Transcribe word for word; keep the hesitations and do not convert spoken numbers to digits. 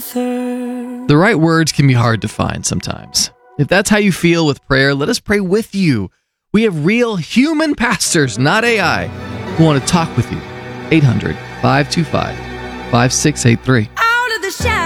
author. The right words can be hard to find sometimes. If that's how you feel with prayer, let us pray with you. We have real human pastors, not A I, who want to talk with you. eight hundred, five two five, five six eight three. Out of the shadows.